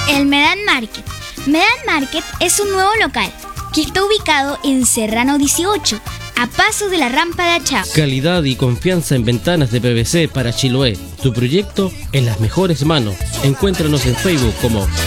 El Medan Market. Medan Market es un nuevo local que está ubicado en Serrano 18, a paso de la rampa de Achao. Calidad y confianza en ventanas de PVC para Chiloé. Tu proyecto en las mejores manos. Encuéntranos en Facebook como